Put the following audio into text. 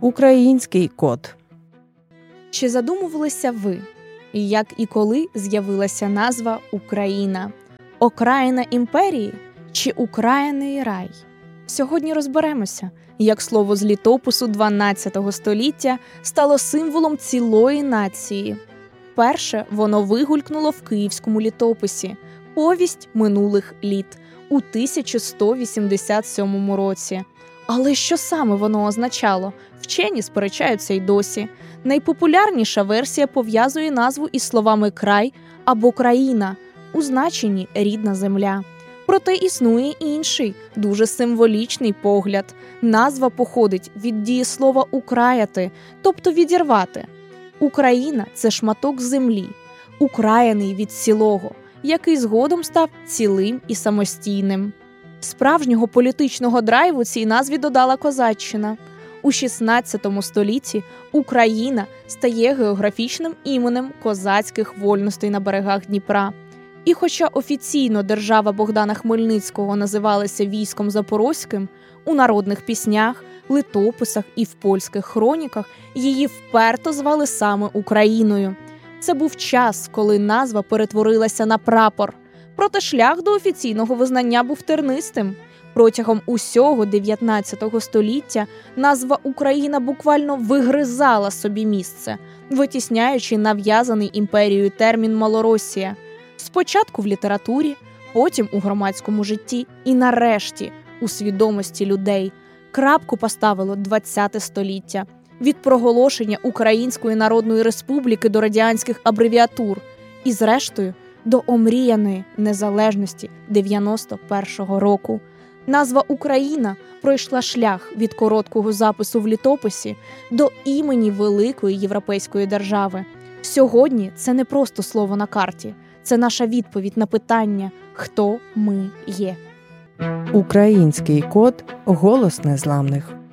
Український код. Чи задумувалися ви, як і коли з'явилася назва Україна? Окраїна імперії чи Украєний рай? Сьогодні розберемося, як слово з літопису 12 століття стало символом цілої нації. Перше воно вигулькнуло в київському літописі «Повість минулих літ» у 1187 році. Але що саме воно означало? Вчені сперечаються й досі. Найпопулярніша версія пов'язує назву із словами «край» або «країна» у значенні «рідна земля». Проте існує інший, дуже символічний погляд. Назва походить від дієслова «украяти», тобто «відірвати». Україна – це шматок землі, украєний від цілого, який згодом став цілим і самостійним. Справжнього політичного драйву цій назві додала козаччина. У 16 столітті Україна стає географічним іменем козацьких вольностей на берегах Дніпра. І хоча офіційно держава Богдана Хмельницького називалася військом Запорозьким, у народних піснях, литописах і в польських хроніках її вперто звали саме Україною. Це був час, коли назва перетворилася на прапор. Проте шлях до офіційного визнання був тернистим. Протягом усього 19 століття назва Україна буквально вигризала собі місце, витісняючи нав'язаний імперією термін «Малоросія». Спочатку в літературі, потім у громадському житті і нарешті у свідомості людей. Крапку поставило 20 століття. Від проголошення Української Народної Республіки до радянських абревіатур і, зрештою, до омріяної незалежності 91-го року. Назва Україна пройшла шлях від короткого запису в літописі до імені великої європейської держави. Сьогодні це не просто слово на карті. Це наша відповідь на питання «Хто ми є?». Український код – голос незламних.